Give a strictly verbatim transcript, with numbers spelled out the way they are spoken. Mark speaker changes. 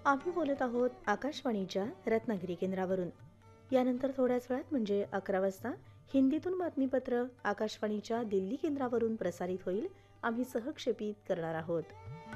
Speaker 1: आम्ही बोलत आहोत आकाशवाणीच्या रत्नागिरी केंद्रावरून. यानंतर थोड्याच वेळात म्हणजे अकरा वाजता हिंदीतून बातमीपत्र आकाशवाणीच्या दिल्ली केंद्रावरून प्रसारित होईल. आम्ही सहक्षेपित करणार आहोत.